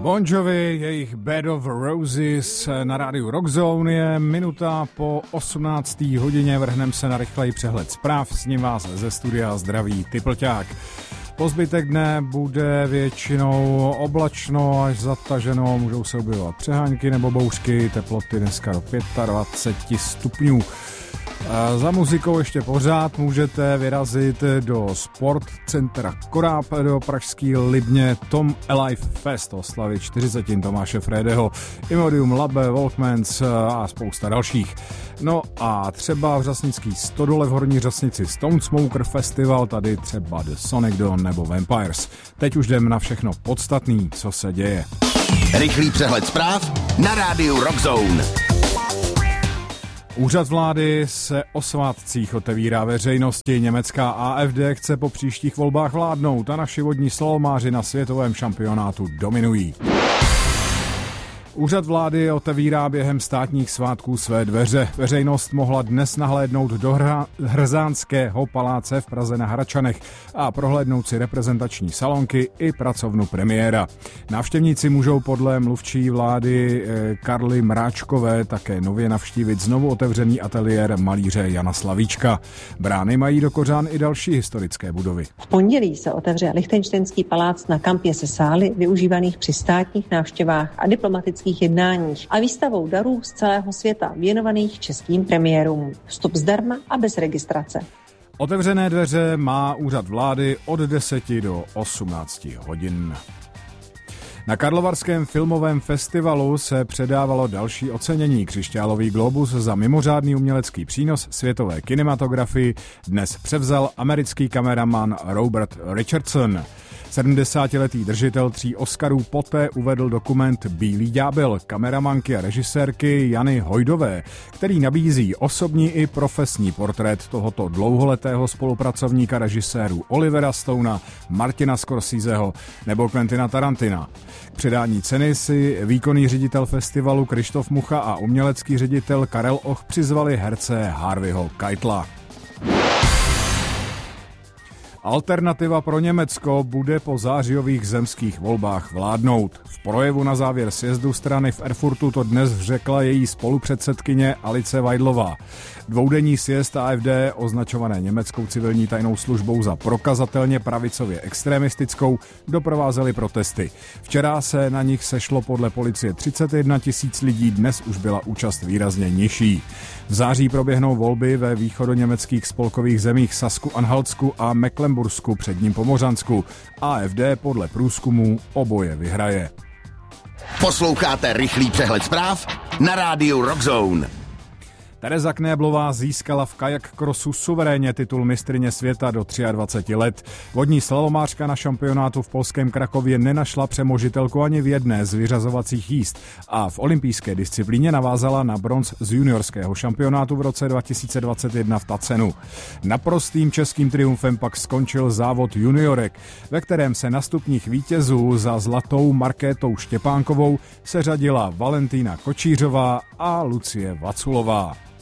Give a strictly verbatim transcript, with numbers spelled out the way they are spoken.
Bon Jovi, jejich Bed of Roses na rádiu Rockzone je minuta po osmnácté hodině. Vrhneme se na rychlej přehled zpráv, s ním vás ze studia zdraví Typlťák. Po zbytek dne bude většinou oblačno až zataženo, můžou se objevovat přehánky nebo bouřky, teploty dneska do dvacet pět stupňů. Za muzikou ještě pořád můžete vyrazit do Sport Centra Koráb, do pražský Libně Tom Alive Fest, oslavy čtyřicetin Tomáše Frédeho, Imodium, Labe, Walkmans a spousta dalších. No a třeba v řasnický Stodole v Horní Řasnici Stone Smoker Festival, tady třeba The Sonic Dawn nebo Vampires. Teď už jdem na všechno podstatný, co se děje. Rychlý přehled zpráv na rádiu Rockzone. Úřad vlády se o svátcích otevírá veřejnosti. Německá A F D chce po příštích volbách vládnout a naši vodní slalomáři na světovém šampionátu dominují. Úřad vlády otevírá během státních svátků své dveře. Veřejnost mohla dnes nahlédnout do Hrzánského paláce v Praze na Hradčanech a prohlédnout si reprezentační salonky i pracovnu premiéra. Návštěvníci můžou podle mluvčí vlády Karly Mráčkové také nově navštívit znovu otevřený ateliér malíře Jana Slavíčka. Brány mají do kořán i další historické budovy. V pondělí se otevře Lichtenštejnský palác na kampě se sály využívaných při státních návštěvách a diplomatických jednáních a výstavou darů z celého světa věnovaných českým premiérům. Vstup zdarma a bez registrace. Otevřené dveře má úřad vlády od deseti do osmnácti hodin. Na Karlovarském filmovém festivalu se předávalo další ocenění. Křišťálový globus za mimořádný umělecký přínos světové kinematografii dnes převzal americký kameraman Robert Richardson. sedmdesátiletý držitel tří Oscarů poté uvedl dokument Bílý ďábel kameramanky a režisérky Jany Hojdové, který nabízí osobní i profesní portrét tohoto dlouholetého spolupracovníka režisérů Olivera Stonea, Martina Scorseseho nebo Quentina Tarantina. K předání ceny si výkonný ředitel festivalu Krištof Mucha a umělecký ředitel Karel Och přizvali herce Harveyho Keitela. Alternativa pro Německo bude po zářijových zemských volbách vládnout. V projevu na závěr sjezdu strany v Erfurtu to dnes řekla její spolupředsedkyně Alice Weidlová. Dvoudenní sjezd A F D, označované německou civilní tajnou službou za prokazatelně pravicově extremistickou, doprovázely protesty. Včera se na nich sešlo podle policie třicet jedna tisíc lidí, dnes už byla účast výrazně nižší. V září proběhnou volby ve východoněmeckých spolkových zemích Sasku-Anhaltsku a Mecklenbursku, předním Pomořansku. A F D podle průzkumů oboje vyhraje. Posloucháte rychlý přehled zpráv na rádiu Rockzone. Tereza Knéblová získala v kajak krosu suverénně titul mistryně světa do dvaceti tří let. Vodní slalomářka na šampionátu v polském Krakově nenašla přemožitelku ani v jedné z vyřazovacích jízd a v olympijské disciplíně navázala na bronz z juniorského šampionátu v roce dva tisíce dvacet jedna v Tacenu. Naprostým českým triumfem pak skončil závod juniorek, ve kterém se na stupních vítězů za zlatou Markétou Štěpánkovou seřadila Valentína Kočířová a Lucie Vaculová.